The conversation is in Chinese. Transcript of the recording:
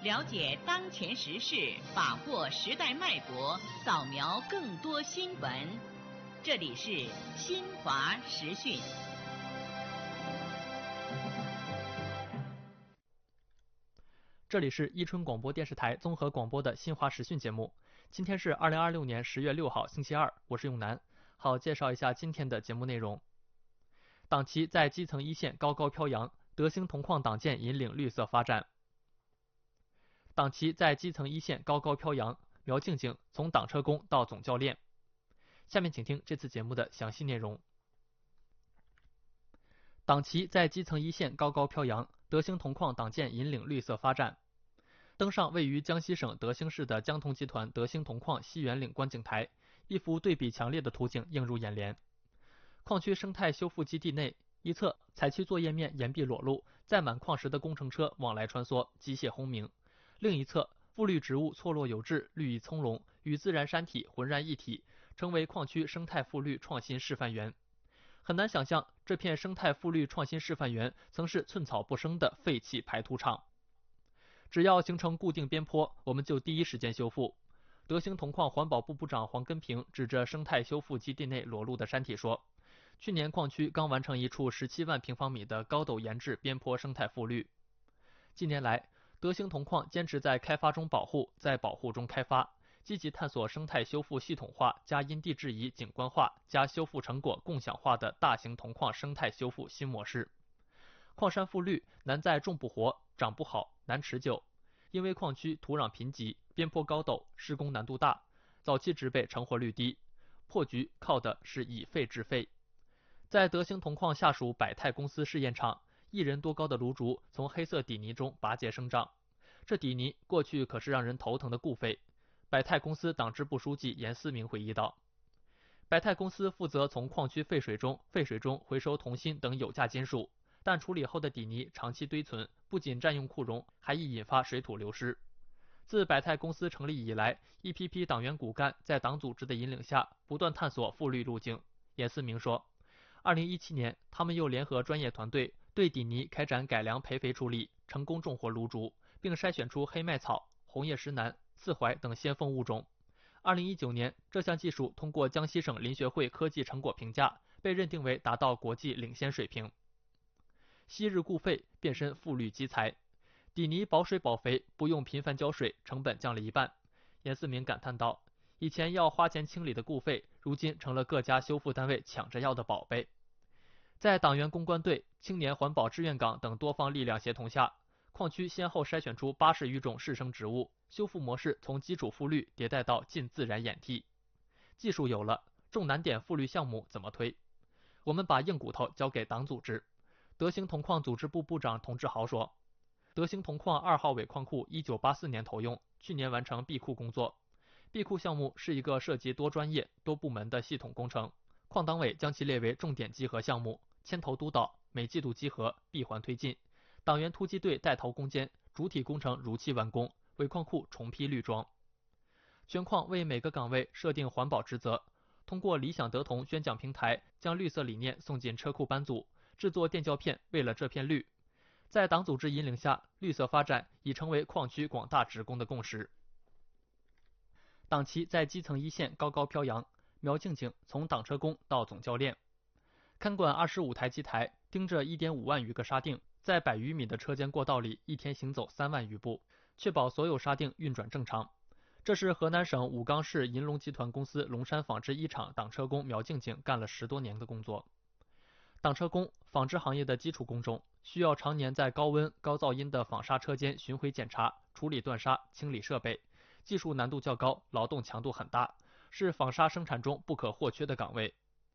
了解当前时事，把握时代脉搏，扫描更多新闻。这里是新华时讯。 这里是伊春广播电视台综合广播的新华时讯节目。今天是2026年10月6号，星期二，我是永南。好，介绍一下今天的节目内容。党旗在基层一线高高飘扬，德兴铜矿党建引领绿色发展。党旗在基层一线高高飘扬，苗静静从党车工到总教练。下面请听这次节目的详细内容。党旗在基层一线高高飘扬，德兴铜矿党建引领绿色发展。登上位于江西省德兴市的江铜集团德兴铜矿西园岭观景台，一幅对比强烈的图景映入眼帘。矿区生态修复基地内，一侧采气作业面岩壁裸露，载满矿石的工程车往来穿梭，机械轰鸣；另一侧复绿植物错落有致，绿意葱茏，与自然山体浑然一体，成为矿区生态复绿创新示范园。很难想象，这片生态复绿创新示范园曾是寸草不生的废弃排土场。只要形成固定边坡，我们就第一时间修复。德兴铜矿环保部部长黄根平指着生态修复基地内裸露的山体说，去年矿区刚完成一处17万平方米的高陡岩质边坡生态复绿。近年来，德兴铜矿坚持在开发中保护，在保护中开发，积极探索生态修复系统化加因地制宜景观化加修复成果共享化的大型铜矿生态修复新模式。矿山复绿难在种不活，长不好，难持久。因为矿区土壤贫瘠，边坡高陡，施工难度大，早期植被成活率低，破局靠的是以废制废。在德兴铜矿下属百泰公司试验场，1人多高的炉竹从黑色底泥中拔节生长。这底泥过去可是让人头疼的固废。百泰公司党支部书记严思明回忆道，百泰公司负责从矿区废水中回收铜锌等有价金属，但处理后的底泥长期堆存，不仅占用库容，还易引发水土流失。自百泰公司成立以来，一批批党员骨干在党组织的引领下，不断探索复绿路径。严思明说，2017年，他们又联合专业团队对底泥开展改良培肥处理，成功种活芦竹，并筛选出黑麦草、红叶石楠、刺槐等先锋物种。2019年，这项技术通过江西省林学会科技成果评价，被认定为达到国际领先水平。昔日固废变身复绿基材，底泥保水保肥，不用频繁浇水，成本降了一半。严思明感叹道，以前要花钱清理的固废，如今成了各家修复单位抢着要的宝贝。在党员公关队、青年环保志愿岗等多方力量协同下，矿区先后筛选出80余种适生植物，修复模式从基础复绿迭代到近自然演替。技术有了，重难点复绿项目怎么推？我们把硬骨头交给党组织。德兴铜矿组织部部长童志豪说，德兴铜矿2号尾矿库1984年投用，去年完成闭库工作。闭库项目是一个涉及多专业、多部门的系统工程，矿党委将其列为重点稽核项目，牵头督导，每季度稽核，闭环推进。党员突击队带头攻坚，主体工程如期完工，尾矿库重批绿桩。全矿为每个岗位设定环保职责，通过理想德铜宣讲平台，将绿色理念送进车库班组，制作电胶片，为了这片绿。在党组织引领下，绿色发展已成为矿区广大职工的共识。党旗在基层一线高高飘扬，苗静静从党车工到总教练。看管25台机台，盯着1.5万余个沙锭，在100余米的车间过道里，一天行走3万余步，确保所有沙锭运转正常。这是河南省武冈市银龙集团公司龙山纺织一厂党车工苗静静干了10多年的工作。党车工，纺织行业的基础工种，需要常年在高温、高噪音的纺纱车间巡回检查、处理断纱、清理设备，技术难度较高，劳动强度很大，是纺纱生产中不可或缺的岗位。